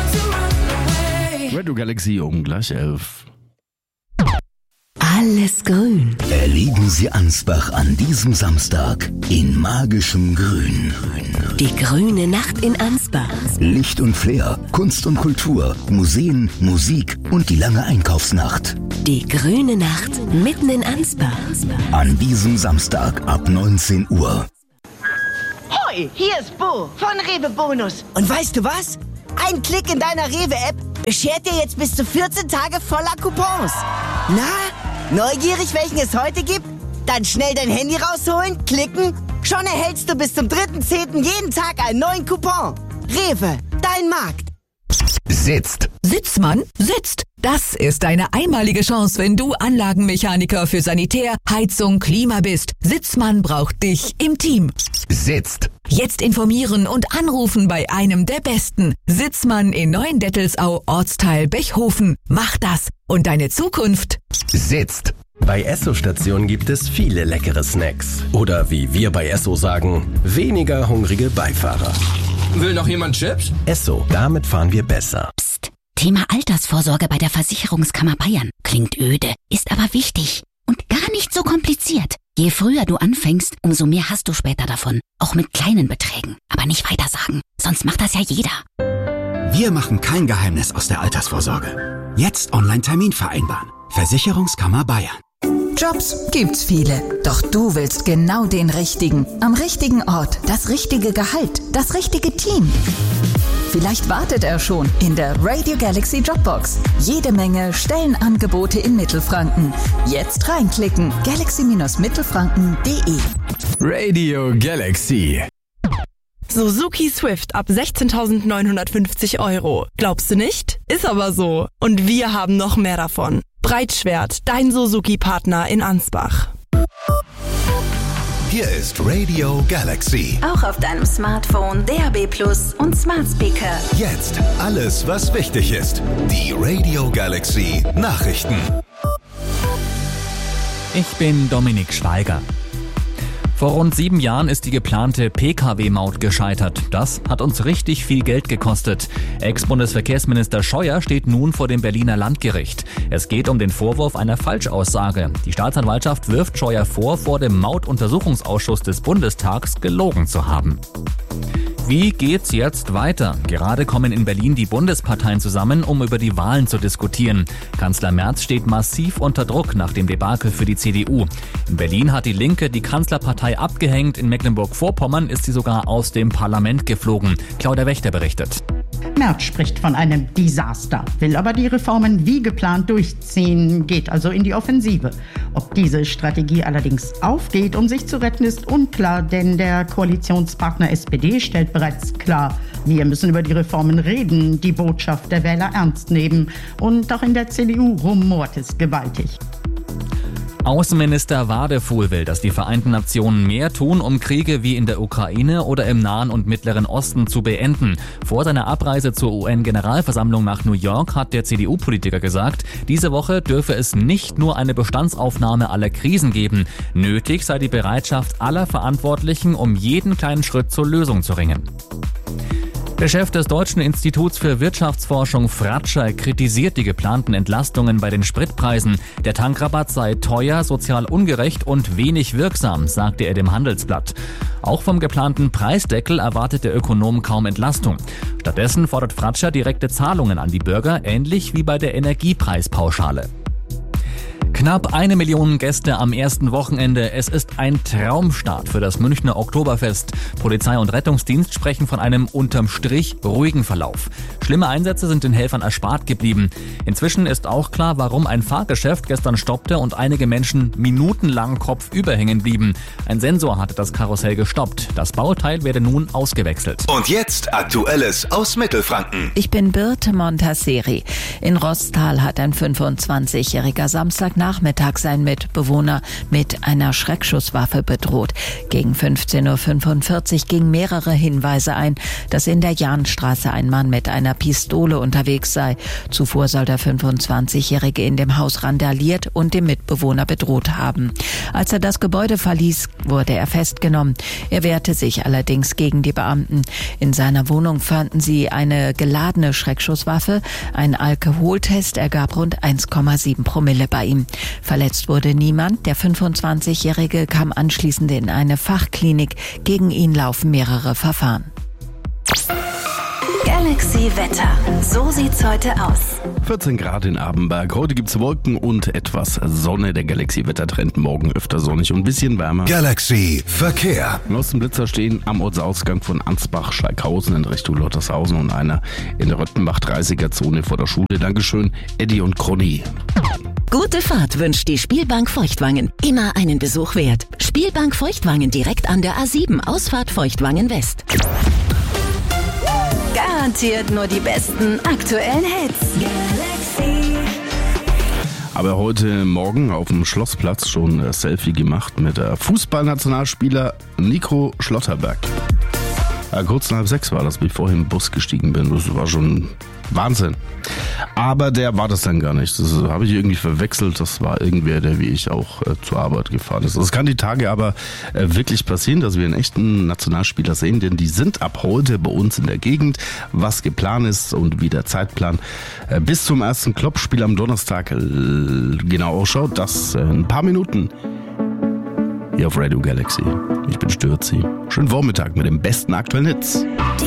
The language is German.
Radio Galaxy um gleich 11. Alles grün. Erleben Sie Ansbach an diesem Samstag in magischem Grün. Die grüne Nacht in Ansbach. Licht und Flair, Kunst und Kultur, Museen, Musik und die lange Einkaufsnacht. Die grüne Nacht mitten in Ansbach. An diesem Samstag ab 19 Uhr. Hoi, hier ist Bo von Rewe Bonus. Und weißt du was? Ein Klick in deiner Rewe-App beschert dir jetzt bis zu 14 Tage voller Coupons. Na, neugierig, welchen es heute gibt? Dann schnell dein Handy rausholen, klicken. Schon erhältst du bis zum 3.10. jeden Tag einen neuen Coupon. Rewe, dein Markt. Sitzt. Sitzmann sitzt. Das ist deine einmalige Chance, wenn du Anlagenmechaniker für Sanitär, Heizung, Klima bist. Sitzmann braucht dich im Team. Sitzt. Jetzt informieren und anrufen bei einem der Besten. Sitzmann in Neuendettelsau, Ortsteil Bechhofen. Mach das und deine Zukunft Sitzt. Bei Esso-Stationen gibt es viele leckere Snacks. Oder wie wir bei Esso sagen, weniger hungrige Beifahrer. Will noch jemand Chips? Esso, damit fahren wir besser. Psst. Thema Altersvorsorge bei der Versicherungskammer Bayern. Klingt öde, ist aber wichtig. Und gar nicht so kompliziert. Je früher du anfängst, umso mehr hast du später davon. Auch mit kleinen Beträgen. Aber nicht weitersagen, sonst macht das ja jeder. Wir machen kein Geheimnis aus der Altersvorsorge. Jetzt Online-Termin vereinbaren. Versicherungskammer Bayern. Jobs gibt's viele, doch du willst genau den richtigen, am richtigen Ort, das richtige Gehalt, das richtige Team. Vielleicht wartet er schon in der Radio Galaxy Jobbox. Jede Menge Stellenangebote in Mittelfranken. Jetzt reinklicken, galaxy-mittelfranken.de. Radio Galaxy. Suzuki Swift ab 16.950 €. Glaubst du nicht? Ist aber so. Und wir haben noch mehr davon. Breitschwert, dein Suzuki-Partner in Ansbach. Hier ist Radio Galaxy. Auch auf deinem Smartphone, DAB+ und Smart Speaker. Jetzt alles, was wichtig ist. Die Radio Galaxy Nachrichten. Ich bin Dominik Schweiger. Vor rund 7 Jahren ist die geplante Pkw-Maut gescheitert. Das hat uns richtig viel Geld gekostet. Ex-Bundesverkehrsminister Scheuer steht nun vor dem Berliner Landgericht. Es geht um den Vorwurf einer Falschaussage. Die Staatsanwaltschaft wirft Scheuer vor dem Mautuntersuchungsausschuss des Bundestags gelogen zu haben. Wie geht's jetzt weiter? Gerade kommen in Berlin die Bundesparteien zusammen, um über die Wahlen zu diskutieren. Kanzler Merz steht massiv unter Druck nach dem Debakel für die CDU. In Berlin hat die Linke die Kanzlerpartei abgehängt. In Mecklenburg-Vorpommern ist sie sogar aus dem Parlament geflogen. Claudia Wächter berichtet. Merz spricht von einem Desaster, will aber die Reformen wie geplant durchziehen, geht also in die Offensive. Ob diese Strategie allerdings aufgeht, um sich zu retten, ist unklar, denn der Koalitionspartner SPD stellt bereits klar, wir müssen über die Reformen reden, die Botschaft der Wähler ernst nehmen. Und auch in der CDU rumort es gewaltig. Außenminister Wadefuhl will, dass die Vereinten Nationen mehr tun, um Kriege wie in der Ukraine oder im Nahen und Mittleren Osten zu beenden. Vor seiner Abreise zur UN-Generalversammlung nach New York hat der CDU-Politiker gesagt, diese Woche dürfe es nicht nur eine Bestandsaufnahme aller Krisen geben. Nötig sei die Bereitschaft aller Verantwortlichen, um jeden kleinen Schritt zur Lösung zu ringen. Der Chef des Deutschen Instituts für Wirtschaftsforschung Fratscher kritisiert die geplanten Entlastungen bei den Spritpreisen. Der Tankrabatt sei teuer, sozial ungerecht und wenig wirksam, sagte er dem Handelsblatt. Auch vom geplanten Preisdeckel erwartet der Ökonom kaum Entlastung. Stattdessen fordert Fratscher direkte Zahlungen an die Bürger, ähnlich wie bei der Energiepreispauschale. Knapp 1 Million Gäste am ersten Wochenende. Es ist ein Traumstart für das Münchner Oktoberfest. Polizei und Rettungsdienst sprechen von einem unterm Strich ruhigen Verlauf. Schlimme Einsätze sind den Helfern erspart geblieben. Inzwischen ist auch klar, warum ein Fahrgeschäft gestern stoppte und einige Menschen minutenlang kopfüber hängen blieben. Ein Sensor hatte das Karussell gestoppt. Das Bauteil werde nun ausgewechselt. Und jetzt Aktuelles aus Mittelfranken. Ich bin Birte Montasseri. In Rostal hat ein 25-jähriger Samstagnachmittag Nachmittag sein Mitbewohner mit einer Schreckschusswaffe bedroht. Gegen 15:45 Uhr gingen mehrere Hinweise ein, dass in der Jahnstraße ein Mann mit einer Pistole unterwegs sei. Zuvor soll der 25-Jährige in dem Haus randaliert und den Mitbewohner bedroht haben. Als er das Gebäude verließ, wurde er festgenommen. Er wehrte sich allerdings gegen die Beamten. In seiner Wohnung fanden sie eine geladene Schreckschusswaffe. Ein Alkoholtest ergab rund 1,7 Promille bei ihm. Verletzt wurde niemand. Der 25-Jährige kam anschließend in eine Fachklinik. Gegen ihn laufen mehrere Verfahren. Galaxy Wetter. So sieht's heute aus. 14 Grad in Abenberg. Heute gibt's Wolken und etwas Sonne. Der Galaxy-Wettertrend morgen öfter sonnig und ein bisschen wärmer. Galaxy Verkehr. Blitzer stehen am Ortsausgang von Ansbach-Schalkhausen in Richtung Lottershausen und einer in der Röttenbach-30er-Zone vor der Schule. Dankeschön, Eddie und Conny. Gute Fahrt wünscht die Spielbank Feuchtwangen. Immer einen Besuch wert. Spielbank Feuchtwangen direkt an der A7, Ausfahrt Feuchtwangen West. Garantiert nur die besten aktuellen Hits. Galaxy. Aber heute Morgen auf dem Schlossplatz schon ein Selfie gemacht mit der Fußballnationalspieler Nico Schlotterberg. Ja, kurz nach 6 war das, bevor ich im Bus gestiegen bin. Das war schon Wahnsinn. Aber der war das dann gar nicht. Das habe ich irgendwie verwechselt. Das war irgendwer, der wie ich auch zur Arbeit gefahren ist. Es kann die Tage aber wirklich passieren, dass wir einen echten Nationalspieler sehen, denn die sind ab heute bei uns in der Gegend. Was geplant ist und wie der Zeitplan bis zum ersten Kloppspiel am Donnerstag genau ausschaut, das in ein paar Minuten hier auf Radio Galaxy. Ich bin Stürzi. Schönen Vormittag mit den besten aktuellen Hits. Die